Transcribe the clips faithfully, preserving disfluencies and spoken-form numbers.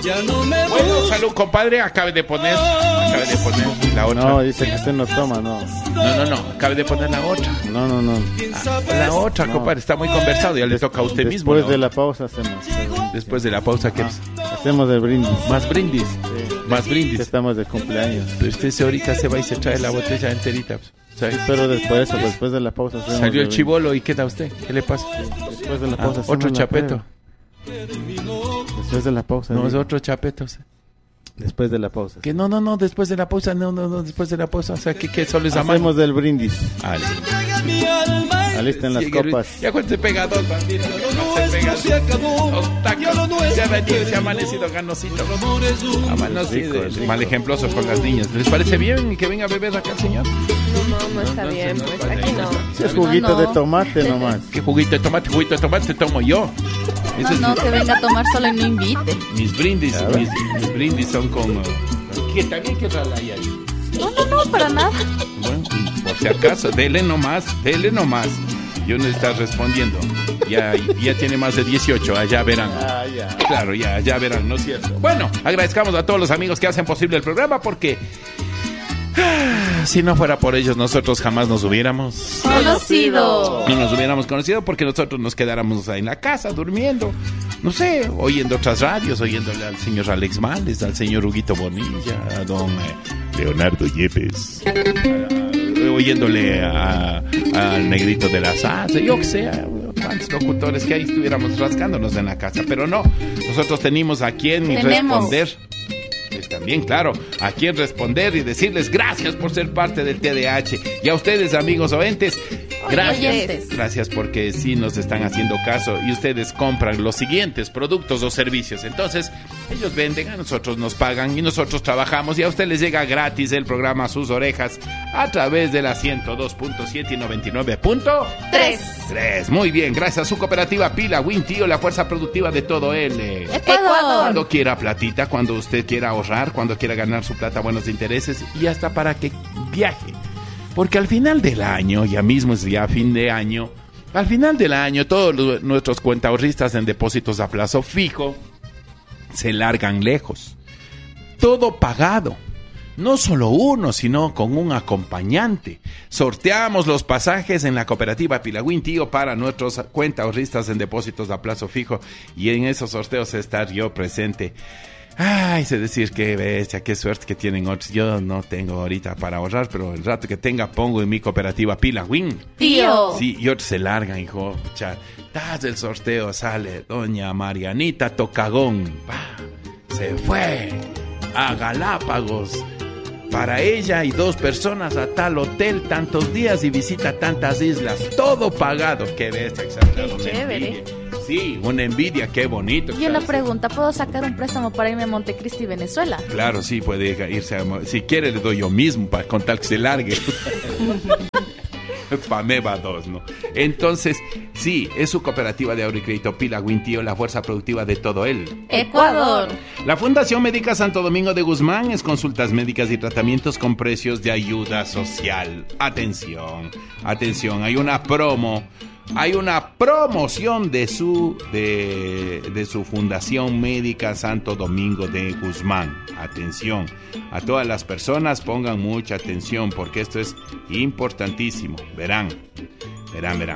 Bueno, salud, compadre. Acabe de poner, acabe de poner la otra. No, dice que usted no toma, no. No, no, no. Acabe de poner la otra. No, no, no. Ah, la otra, no. Compadre. Está muy conversado. Ya le toca a usted Después mismo. Después ¿no? de la pausa hacemos. Después de la pausa, ¿qué? Ah, hacemos el brindis. Más brindis. Sí. Más brindis. Estamos de cumpleaños. Pero usted se ahorita se va y se trae la botella enterita. ¿Sabes? Sí, pero después, eso, después de la pausa hacemos. Salió el chibolo y ¿qué da usted? ¿Qué le pasa? Sí, después de la pausa. Ah, otro chapeto. Después de la pausa. No, es otro chapeto. Después de la pausa. Que no, no, no, después de la pausa, no, no, no, después de la pausa. O sea, que, que solo es a mano. Hacemos del brindis. Ah, alisten las copas. Ya cuando se pega dos, bandido, no se pega dos. Dos tacos. Ya venía, se ha amanecido ganosito. Amanecido. Mal ejemploso con las niñas. ¿Les parece bien que venga a beber acá el señor? No, no, no está bien, pues aquí no. Si es juguito no, no. de tomate nomás. ¿Qué juguito de tomate? Juguito de tomate tomo yo. No, es no, mi... que venga a tomar solo y no invite. Mis brindis, mis, mis brindis son con... Uh, ¿Qué también qué rala hay ahí? No, no, no, para nada. Bueno, por si acaso, dele nomás, dele nomás. Yo no está respondiendo. Ya, ya tiene más de dieciocho, allá verán. Ah, ya. Claro, ya, ya verán, ¿no es cierto? Bueno, agradezcamos a todos los amigos que hacen posible el programa porque... Si no fuera por ellos, nosotros jamás nos hubiéramos conocido. No nos hubiéramos conocido porque nosotros nos quedáramos en la casa durmiendo, no sé, oyendo otras radios, oyéndole al señor Alex Males, al señor Huguito Bonilla, a don eh, Leonardo Yepes, a, oyéndole a, al negrito de la salsa, yo que sé, cuántos locutores que ahí estuviéramos rascándonos en la casa, pero no, nosotros tenemos a quien Tenemos. responder. También, claro, a quien responder y decirles gracias por ser parte del T D A H. Y a ustedes, amigos oyentes, gracias. Oyentes. Gracias porque sí nos están haciendo caso y ustedes compran los siguientes productos o servicios. Entonces, ellos venden, a nosotros nos pagan y nosotros trabajamos y a ustedes les llega gratis el programa a sus orejas a través de la ciento dos punto siete y noventa y nueve punto tres. Muy bien, gracias a su cooperativa Pila Win Tío, la fuerza productiva de todo el eh, Ecuador. Cuando quiera platita, cuando usted quiera ahorrar, cuando quiera ganar su plata a buenos intereses y hasta para que viaje. Porque al final del año, ya mismo es ya fin de año, al final del año todos los, nuestros cuentaahorristas en depósitos a plazo fijo se largan lejos. Todo pagado. No solo uno, sino con un acompañante. Sorteamos los pasajes en la cooperativa Pilagüín Tío para nuestros cuentaahorristas en depósitos a plazo fijo y en esos sorteos estar yo presente. Ay, sé decir que bestia, qué suerte que tienen otros. Yo no tengo ahorita para ahorrar, pero el rato que tenga pongo en mi cooperativa Pilagüín Tío. Sí, y otros se largan, hijo. Pucha, das el sorteo, sale doña Marianita Tocagón. Bah, se fue a Galápagos. Para ella y dos personas a tal hotel tantos días y visita tantas islas. Todo pagado. Qué bestia, exagerado. Qué chévere. Sí, una envidia, qué bonito. Y una pregunta, ¿puedo sacar un préstamo para irme a Montecristi, Venezuela? Claro, sí, puede irse a... Si quiere le doy yo mismo para con tal que se largue. Pameba dos, ¿no? Entonces, sí, es su cooperativa de ahorro y crédito Pilagüín Tío, la fuerza productiva de todo el Ecuador. La Fundación Médica Santo Domingo de Guzmán es consultas médicas y tratamientos con precios de ayuda social. Atención, atención, hay una promo. Hay una promoción de su de, de su Fundación Médica Santo Domingo de Guzmán. Atención, a todas las personas pongan mucha atención porque esto es importantísimo. Verán, verán, verán.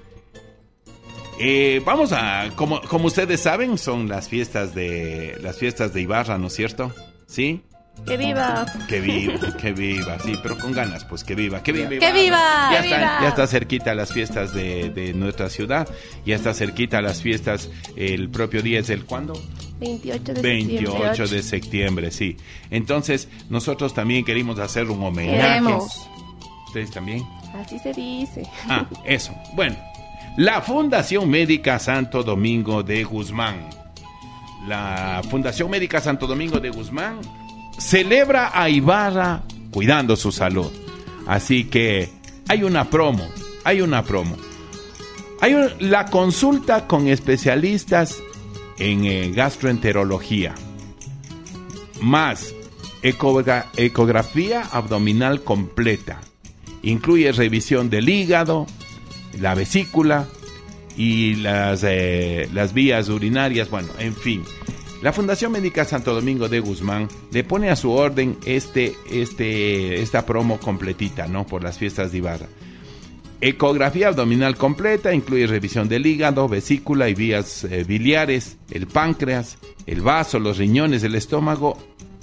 Eh, vamos a, como, como ustedes saben, son las fiestas de las fiestas de Ibarra, ¿no es cierto? ¿Sí? ¡Que viva! ¡Que viva! ¡Que viva! Sí, pero con ganas, pues que viva, que viva. ¡Que viva! Ya, ¡Que está, viva! ya está cerquita las fiestas de, de nuestra ciudad, ya está cerquita las fiestas, el propio día es el ¿cuándo? veintiocho de veintiocho septiembre. de septiembre, sí. Entonces, nosotros también queremos hacer un homenaje. Queremos. ¿Ustedes también? Así se dice. Ah, eso. Bueno, la Fundación Médica Santo Domingo de Guzmán. La Fundación Médica Santo Domingo de Guzmán celebra a Ibarra cuidando su salud. Así que hay una promo, hay una promo. Hay un, la consulta con especialistas en eh, gastroenterología, más ecogra- ecografía abdominal completa. Incluye revisión del hígado, la vesícula y las, eh, las vías urinarias, bueno, en fin. La Fundación Médica Santo Domingo de Guzmán le pone a su orden este, este, esta promo completita, ¿no? Por las fiestas de Ibarra. Ecografía abdominal completa, incluye revisión del hígado, vesícula y vías eh, biliares, el páncreas, el vaso, los riñones, el estómago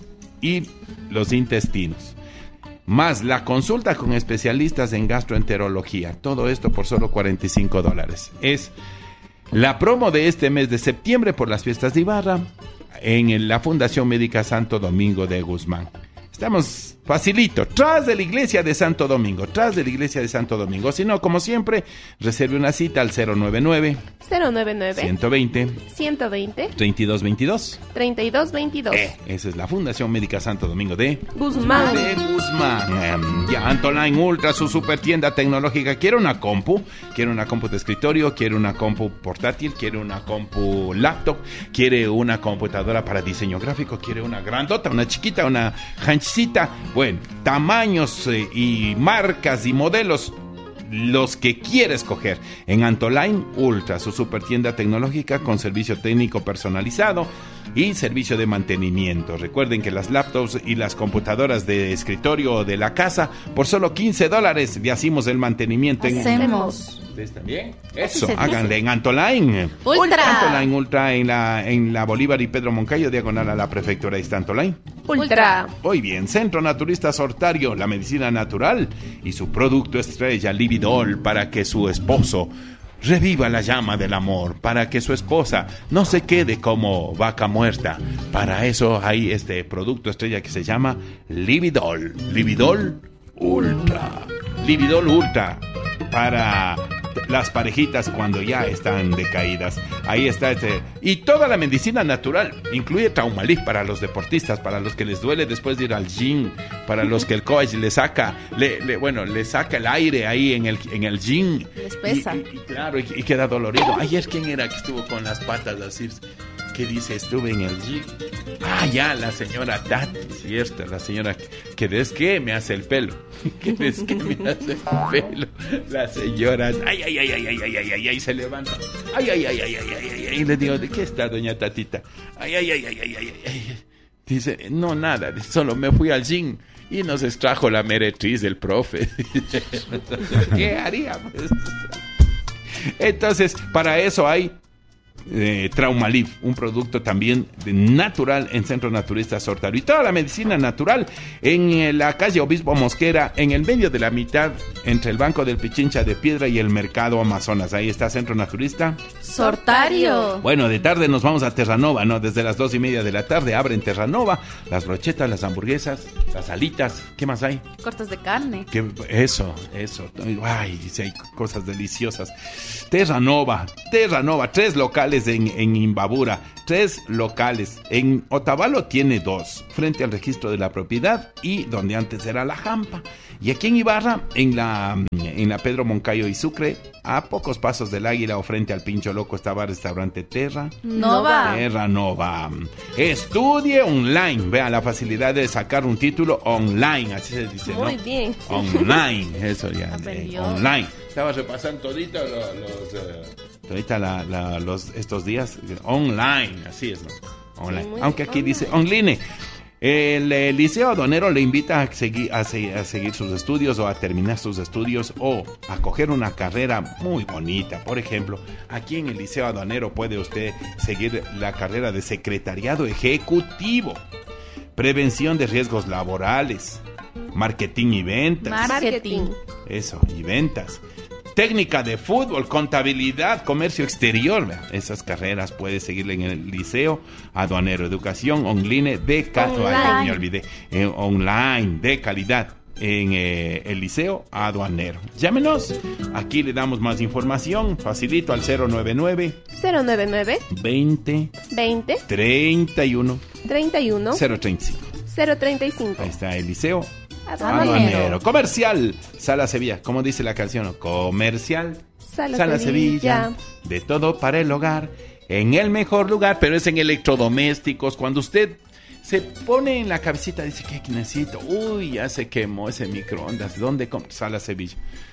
y los intestinos. Más la consulta con especialistas en gastroenterología. Todo esto por solo cuarenta y cinco dólares. Es la promo de este mes de septiembre por las fiestas de Ibarra en la Fundación Médica Santo Domingo de Guzmán. Estamos facilito, tras de la iglesia de Santo Domingo, tras de la iglesia de Santo Domingo. Si no, como siempre, reserve una cita al cero nueve nueve, cero nueve nueve, ciento veinte, ciento veinte, treinta y dos veintidós. treinta y dos veintidós. Eh, esa es la Fundación Médica Santo Domingo de Guzmán. De Guzmán. Eh, ya Antoline Ultra, su super tienda tecnológica. ¿Quiere una compu? ¿Quiere una compu de escritorio? ¿Quiere una compu portátil? ¿Quiere una compu laptop? ¿Quiere una computadora para diseño gráfico? ¿Quiere una grandota, una chiquita, una hanchita? Bueno, tamaños eh, y marcas y modelos, los que quiere escoger en Antoline Ultra, su super tienda tecnológica con servicio técnico personalizado y servicio de mantenimiento. Recuerden que las laptops y las computadoras de escritorio o de la casa, por solo quince dólares le hacemos el mantenimiento. Hacemos. ¿Ustedes también? Eso, se dice. háganle en Antoline. Ultra. Antoline Ultra en la, en la Bolívar y Pedro Moncayo, diagonal a la prefectura. Ahí está Antoline. Ultra. Muy bien, Centro Naturista Sortario, la medicina natural y su producto estrella Lividol para que su esposo reviva la llama del amor, para que su esposa no se quede como vaca muerta. Para eso hay este producto estrella que se llama Lividol. Lividol Ultra. Lividol Ultra para las parejitas cuando ya están decaídas. Ahí está este. Y toda la medicina natural. Incluye Traumalif para los deportistas, para los que les duele después de ir al gym, para los que el coach le saca, le, le, bueno, le saca el aire ahí en el, en el gym. Les pesa. Y, y, y claro, y, y queda dolorido. Ayer, ¿quién era que estuvo con las patas así? ¿Qué dice? Estuve en el gym. Ah, ya, la señora Tati, cierto, la señora que des que me hace el pelo. Que des que me hace el pelo. La señora, ay, ay, ay, ay, ay, ay, ay, ay, ay, se levanta. Ay, ay, ay, ay, ay, ay, ay, ay. Y le digo, ¿de qué está doña Tatita? Ay, ay, ay, ay, ay, ay, ay. Dice, no, nada, solo me fui al gym y nos extrajo la meretriz del profe. ¿Qué haríamos? Entonces, para eso hay Eh, Traumalif, un producto también de natural en Centro Naturista Sortario. Y toda la medicina natural en eh, la calle Obispo Mosquera, en el medio de la mitad, entre el Banco del Pichincha de Piedra y el Mercado Amazonas. Ahí está Centro Naturista Sortario. Bueno, de tarde nos vamos a Terranova, ¿no? Desde las dos y media de la tarde abren Terranova, las brochetas, las hamburguesas, las alitas. ¿Qué más hay? Cortes de carne. Que eso, eso. Ay, sí, hay cosas deliciosas. Terranova, Terranova, tres locales en, en Imbabura, tres locales. En Otavalo tiene dos, frente al registro de la propiedad y donde antes era la Jampa. Y aquí en Ibarra, en la, en la Pedro Moncayo y Sucre, a pocos pasos del Águila o frente al Pincho Loco estaba el restaurante Terra Nova. Terra Nova. Estudie online. Vea la facilidad de sacar un título online, así se dice, ¿no? Muy bien. Online, eso ya, eh, Aprendió. online. Estaba repasando todito los, los, eh, todita la, la, los, estos días, online, así es, ¿no? Online. Sí, muy Aunque aquí online. dice online. El, el Liceo Aduanero le invita a seguir, a, se- a seguir sus estudios o a terminar sus estudios o a coger una carrera muy bonita. Por ejemplo, aquí en el Liceo Aduanero puede usted seguir la carrera de Secretariado Ejecutivo, Prevención de Riesgos Laborales, Marketing y Ventas. Marketing. Eso, y ventas. Técnica de fútbol, contabilidad, comercio exterior. Vea, esas carreras puede seguirle en el Liceo Aduanero. Educación online de calidad. Me olvidé. Eh, online de calidad en eh, el Liceo Aduanero. Llámenos. Aquí le damos más información. Facilito al cero nueve nueve, cero nueve nueve, veinte, veinte, treinta y uno, treinta y uno, cero treinta y cinco. cero treinta y cinco. Ahí está el Liceo Aduanero. Aduanero. Comercial. Sala Sevilla. ¿Cómo dice la canción? Comercial. Sala, Sala Sevilla. Sevilla. De todo para el hogar. En el mejor lugar, pero es en electrodomésticos. Cuando usted se pone en la cabecita, dice, ¿qué necesito? Uy, ya se quemó ese microondas. ¿Dónde compro? Sala Sevilla.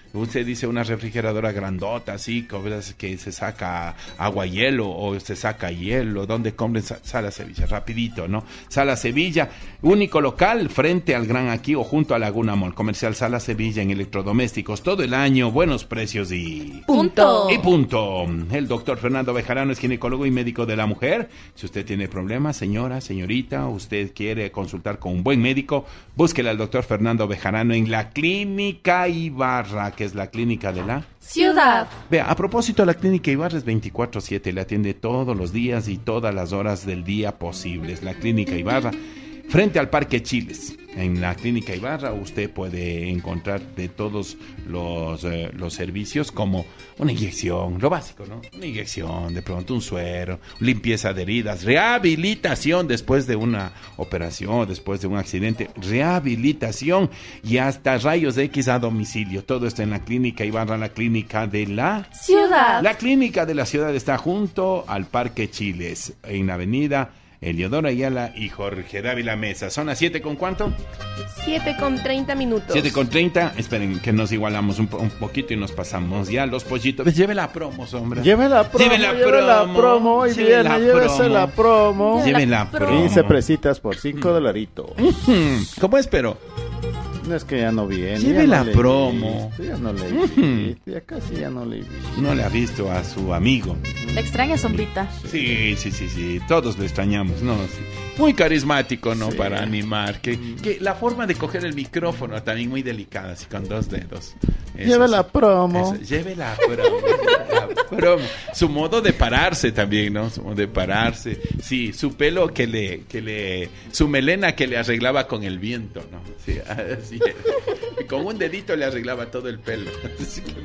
Usted dice una refrigeradora grandota, así, cosas que se saca agua hielo o se saca hielo. ¿Dónde compren? Sala Sevilla, rapidito, ¿no? Sala Sevilla, único local frente al Gran Aquí o junto a Laguna Mall. Comercial Sala Sevilla en electrodomésticos. Todo el año, buenos precios y... Punto. Y punto. El doctor Fernando Bejarano es ginecólogo y médico de la mujer. Si usted tiene problemas, señora, señorita, usted quiere consultar con un buen médico, búsquele al doctor Fernando Bejarano en la Clínica Ibarra, que es la clínica de la ciudad. Vea, a propósito, la Clínica Ibarra es veinticuatro siete, le atiende todos los días y todas las horas del día posibles. La Clínica Ibarra, frente al Parque Chiles. En la Clínica Ibarra usted puede encontrar de todos los, eh, los servicios, como una inyección, lo básico, ¿no? Una inyección, de pronto un suero, limpieza de heridas, rehabilitación después de una operación, después de un accidente, rehabilitación y hasta rayos X a domicilio. Todo esto en la Clínica Ibarra, la clínica de la ciudad. La clínica de la ciudad está junto al Parque Chiles, en la avenida Eliodoro Ayala y Jorge Dávila Mesa. ¿Son las siete con cuánto? siete con treinta minutos. siete con treinta. Esperen que nos igualamos un, po- un poquito y nos pasamos ya los pollitos. Lleve la promo, sombra. Lleve la promo, Lleve la lleve la promo. promo. Hoy Lleve viene, la llévese promo. la promo. Lleve la promo. quince presitas por cinco dolaritos. ¿Cómo espero? No es que ya no viene. Lleve ya la no le he promo. visto, ya no le he Ujú. visto, ya casi ya no le he visto. No le ha visto a su amigo. ¿Le extraña, sombrita? Sí, sí, sí, sí. Todos le extrañamos, ¿no? Sí. Muy carismático, ¿no? Sí. Para animar. Que, que la forma de coger el micrófono también muy delicada, así con dos dedos. Eso Lleve sí. la promo. Eso, lleve la promo. la promo. Su modo de pararse también, ¿no? Su modo de pararse. Sí, su pelo que le, que le, su melena que le arreglaba con el viento, ¿no? Sí, así era. Y con un dedito le arreglaba todo el pelo. Así que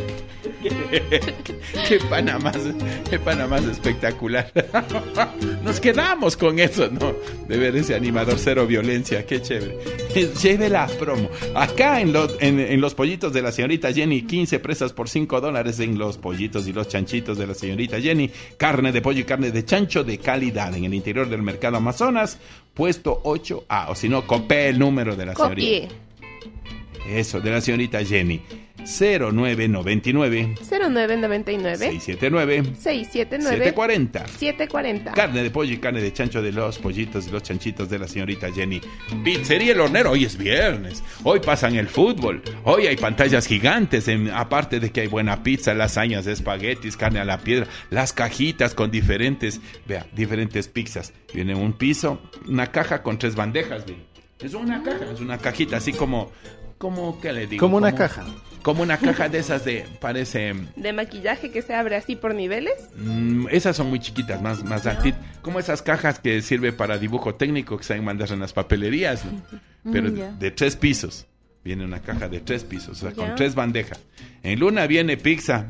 me- qué pana más, qué pana más espectacular. Nos quedamos con eso, ¿no? De ver ese animador cero violencia, qué chévere. Lleve la promo. Acá en los, en, en los pollitos de la señorita Jenny, quince presas por cinco dólares en los pollitos y los chanchitos de la señorita Jenny. Carne de pollo y carne de chancho de calidad en el interior del mercado Amazonas, puesto ocho A. O si no, copé el número de la señorita. Copie. Eso, de la señorita Jenny. cero nueve noventa y nueve cero nueve noventa y nueve seiscientos setenta y nueve seiscientos setenta y nueve setecientos cuarenta. setecientos cuarenta. Carne de pollo y carne de chancho de los pollitos y los chanchitos de la señorita Jenny. Pizzería El Hornero, hoy es viernes. Hoy pasan el fútbol. Hoy hay pantallas gigantes. En, aparte de que hay buena pizza, lasañas, espaguetis, carne a la piedra, las cajitas con diferentes, vea, diferentes pizzas. Viene un piso, una caja con tres bandejas, ve. Es una caja, es una cajita así como, como, ¿qué le digo? Como una caja. Como una caja de esas de, parece... De maquillaje que se abre así por niveles. Mm, esas son muy chiquitas, más, más altitas. Como esas cajas que sirve para dibujo técnico que saben mandar en las papelerías, ¿no? Pero Mm, ya. de tres pisos. Viene una caja de tres pisos, o sea, con Ya. tres bandejas. En una viene pizza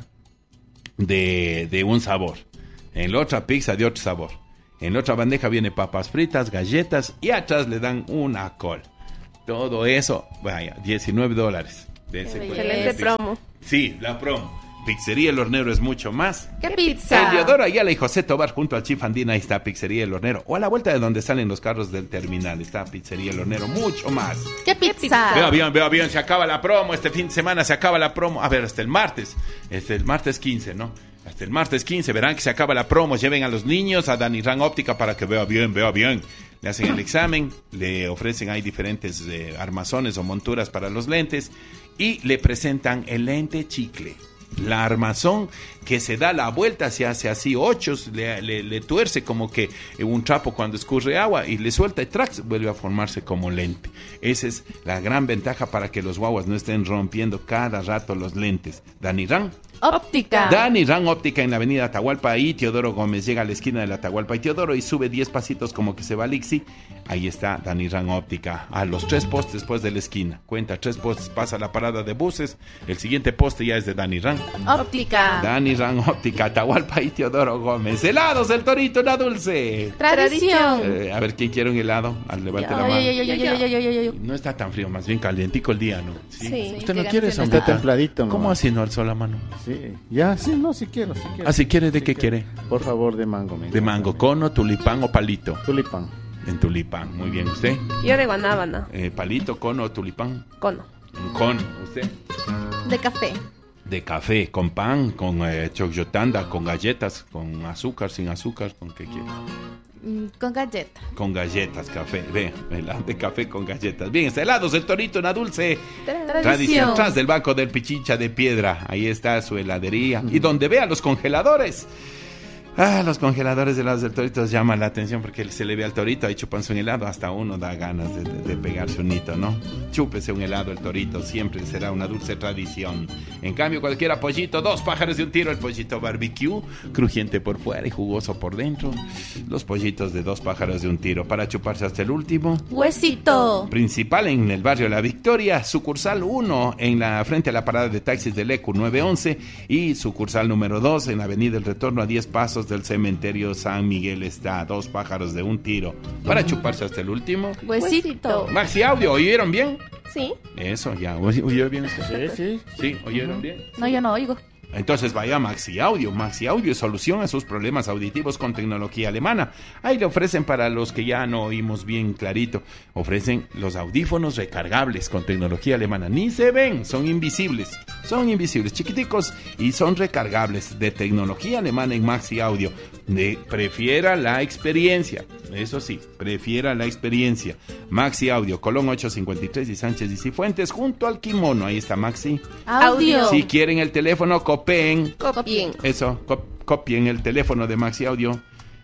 de, de un sabor. En la otra pizza de otro sabor. En la otra bandeja viene papas fritas, galletas y atrás le dan una col. Todo eso, vaya, diecinueve dólares. Dense Qué cuenta. Excelente Yes. promo. Sí, la promo. Pizzería El Hornero es mucho más. ¿Qué ¿Qué pizza? Eliodoro Ayala y José Tobar junto al Chief Andina, ahí está Pizzería El Hornero. O a la vuelta de donde salen los carros del terminal está Pizzería El Hornero, mucho más. ¿Qué pizza? Vea bien, vea bien, se acaba la promo, este fin de semana se acaba la promo. A ver, hasta el martes, este el martes quince, ¿no? Hasta el martes quince, verán que se acaba la promo, lleven a los niños a Dani Ran Óptica para que vea bien, vea bien. Le hacen el examen, le ofrecen ahí diferentes eh, armazones o monturas para los lentes y le presentan el lente chicle. La armazón que se da la vuelta, se hace así ochos, le, le, le tuerce como que un trapo cuando escurre agua y le suelta y trax, vuelve a formarse como lente. Esa es la gran ventaja para que los guaguas no estén rompiendo cada rato los lentes. Dani Ran Óptica. Dani Ran Óptica en la avenida Atahualpa y Teodoro Gómez. Llega a la esquina de la Atahualpa y Teodoro y sube diez pasitos como que se va a Lixi. Ahí está Dani Ran Óptica. A los tres postes después de la esquina. Cuenta tres postes, pasa la parada de buses. El siguiente poste ya es de Dani Ran. Óptica. Dani Ran Óptica, Atahualpa y Teodoro Gómez. Helados del Torito, una dulce. Tradición. Eh, a ver, ¿quién quiere un helado? Al levante la Ay, mano. ay, ay, ay, ay, ay, ay, ay, ay. No está tan frío, más bien calientico el día, ¿no? Sí. ¿Usted no qué quiere ganas eso? de Está nada. templadito, ¿no? ¿Cómo así no alzó la mano? Sí, ya, sí, no, si quiero, si quiero. Ah, si quiere, ¿de Sí qué quiero. quiere? Por favor, de mango. me De encanta. mango, cono, tulipán o palito. Tulipán. En tulipán, muy bien. ¿Usted? Yo de guanábana. Eh, palito, cono o tulipán. Cono. Un cono. ¿Usted? De café. De café, con pan, con eh, chocyotanda, con galletas, con azúcar, sin azúcar, con qué quiere. Mm, Con galleta. Con galletas, café, ve, helado de café con galletas. Bien, está helados el Torito, una dulce Tradición. tradición. Atrás del banco del Pichincha de Piedra, ahí está su heladería. Y donde vea los congeladores. Ah, los congeladores de helados del Torito llaman la atención porque se le ve al Torito ahí chupanse un helado, hasta uno da ganas de, de, de pegarse un hito, ¿no? Chúpese un helado el Torito, siempre será una dulce tradición. En cambio, cualquier pollito, dos pájaros de un tiro, el pollito barbecue, crujiente por fuera y jugoso por dentro. Los pollitos de dos pájaros de un tiro, para chuparse hasta el último. Huesito. Principal en el barrio La Victoria, sucursal uno en la frente a la parada de taxis del E C U nueve once y sucursal número dos en la avenida El Retorno a diez pasos del cementerio San Miguel. Está dos pájaros de un tiro para chuparse hasta el último. Huesito. Maxi Audio, ¿oyeron bien? Sí. Eso, ya, ¿oyeron bien usted? Sí, sí. Sí, ¿oyeron bien? No, yo no oigo. Entonces vaya a Maxi Audio. Maxi Audio es solución a sus problemas auditivos con tecnología alemana. Ahí le ofrecen, para los que ya no oímos bien clarito, ofrecen los audífonos recargables con tecnología alemana. Ni se ven, son invisibles. Son invisibles, chiquiticos y son recargables de tecnología alemana en Maxi Audio. De, prefiera la experiencia. Eso sí, prefiera la experiencia. Maxi Audio, Colón ochocientos cincuenta y tres y Sánchez y Cifuentes, junto al Kimono. Ahí está Maxi. Audio. Si quieren el teléfono, copien. Copien. Eso, cop- copien el teléfono de Maxi Audio.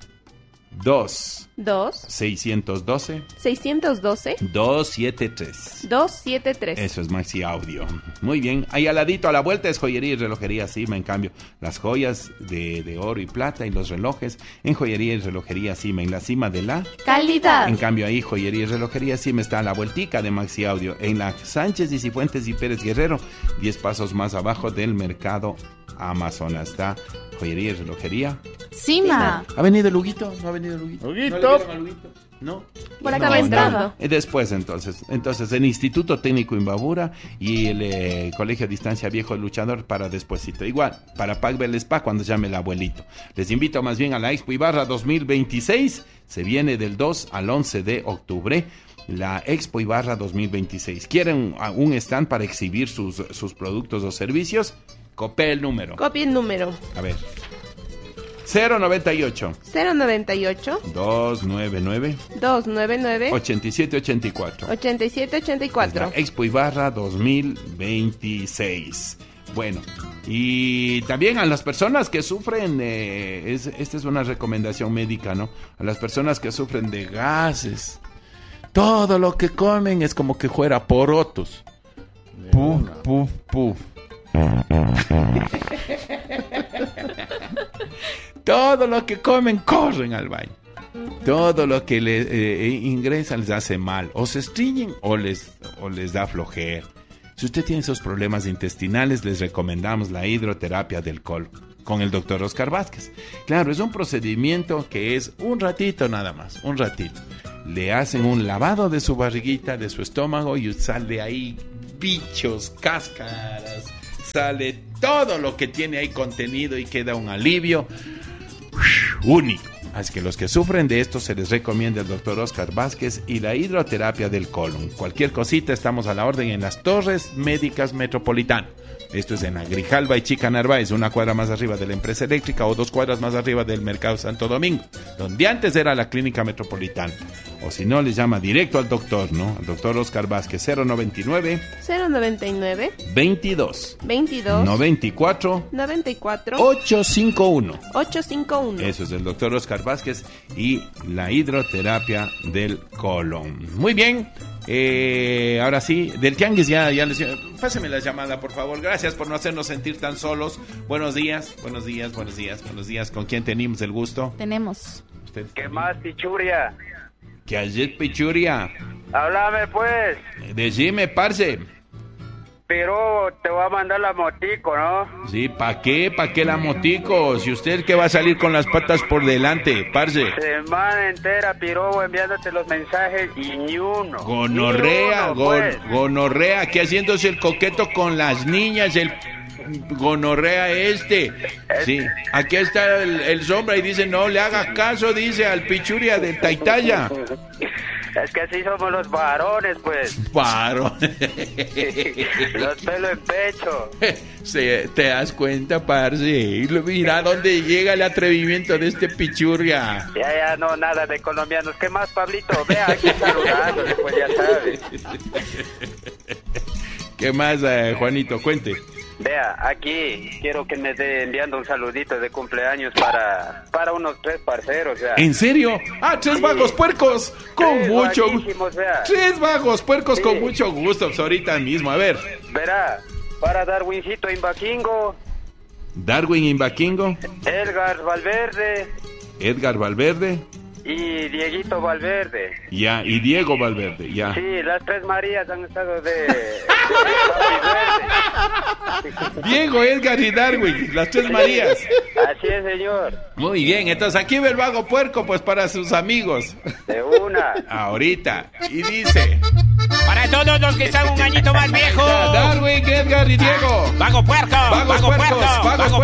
dos dos seiscientos doce seiscientos doce dos setenta y tres. dos setenta y tres. Eso es Maxi Audio. Muy bien. Ahí al ladito, a la vuelta, es joyería y relojería Cima. En cambio, las joyas de, de oro y plata y los relojes en joyería y relojería Cima. En la cima de la... Calidad. En cambio, ahí joyería y relojería Cima está a la vueltica de Maxi Audio. En la Sánchez y Cifuentes y Pérez Guerrero, diez pasos más abajo del mercado Amazonas. Está joyería y relojería. Cima. ¿Ha venido el Huguito? ¿No ha venido el Huguito? Huguito. ¿No le vieron al Huguito? ¿No? Por acá acá no, entrando. Eh, Después, entonces. Entonces, el Instituto Técnico Imbabura y el eh, Colegio a Distancia Viejo Luchador para despuesito. Igual, para Pagbe el Spa cuando llame el abuelito. Les invito más bien a la Expo Ibarra dos mil veintiséis. Se viene del dos al once de octubre. La Expo Ibarra dos mil veintiséis. ¿Quieren un stand para exhibir sus, sus productos o servicios? Copé el número. Copie el número. A ver. cero noventa y ocho cero noventa y ocho dos noventa y nueve dos noventa y nueve ochenta y siete ochenta y cuatro. ochenta y siete ochenta y cuatro. Es la Expo Ibarra dos mil veintiséis. Bueno, y también a las personas que sufren, eh, es, esta es una recomendación médica, ¿no? A las personas que sufren de gases. Todo lo que comen es como que fuera porotos. Puf, puf, puf. Todo lo que comen, corren al baño. Todo lo que le eh, ingresan les hace mal. O se estreñen o les, o les da flojera. Si usted tiene esos problemas intestinales, les recomendamos la hidroterapia del colon con el doctor Oscar Vázquez. Claro, es un procedimiento que es un ratito nada más, un ratito. Le hacen un lavado de su barriguita, de su estómago, y sale ahí bichos, cáscaras, sale todo lo que tiene ahí contenido y queda un alivio único. Así que los que sufren de esto se les recomienda el doctor Oscar Vázquez y la hidroterapia del colon. Cualquier cosita, estamos a la orden en las Torres Médicas Metropolitano. Esto es en Agrijalba y Chica Narváez, una cuadra más arriba de la empresa eléctrica o dos cuadras más arriba del Mercado Santo Domingo, donde antes era la Clínica Metropolitana. O si no, les llama directo al doctor, ¿no? Al doctor Oscar Vázquez, cero noventa y nueve cero noventa y nueve veintidós veintidós noventa y cuatro noventa y cuatro ochocientos cincuenta y uno. ochocientos cincuenta y uno. Eso es el doctor Oscar Vázquez y la hidroterapia del colon. Muy bien. Eh, ahora sí, del tianguis ya, ya les... Páseme la llamada, por favor. Gracias por no hacernos sentir tan solos. Buenos días, buenos días, buenos días, buenos días. ¿Con quién tenemos el gusto? Tenemos. ¿Usted? ¿Qué más, pichuria? ¿Qué ayer, pichuria? Háblame, pues. Decime, parce. Pero te voy a mandar la motico, ¿no? Sí, ¿pa' qué? ¿Pa' qué la motico? Si usted que va a salir con las patas por delante, parce. Semana entera, pirobo, enviándote los mensajes y ni uno. Gonorrea, Ni uno, gon- pues. gonorrea, aquí haciéndose el coqueto con las niñas, el gonorrea este. Sí, aquí está el, el sombra y dice, no le haga caso, dice al pichuria de Taitaya. Es que así somos los varones, pues. Paro. Los pelos en pecho. Se, ¿te das cuenta, parce? Y lo- Mira dónde llega el atrevimiento de este pichurria. Ya, ya, no, nada de colombianos. ¿Qué más, Pablito? Vea, aquí saludándole, pues ya sabes. ¿Qué más, eh, Juanito? Cuente. Vea, aquí quiero que me esté enviando un saludito de cumpleaños para, para unos tres parceros, o sea. ¿En serio? Ah, tres Sí. vagos puercos. Con Tres mucho vaguísimos, vea. Tres vagos puercos Sí. con mucho gusto. Pues ahorita mismo. A ver. Verá, para Darwincito Imbaquingo, Darwin Imbaquingo, Edgar Valverde Edgar Valverde, y Dieguito Valverde. ya, y Diego Valverde, ya. Sí, las tres Marías han estado de... de Papi Verde. Diego, Edgar y Darwin, las tres Marías. Así es, señor. Muy bien, entonces aquí va el vago puerco, pues para sus amigos. De una. Ahorita. Y dice: Para todos los que están un añito más viejos. Darwin, Edgar y Diego. Vago puerco. Vagos Vago puercos, puerco. vagos Vago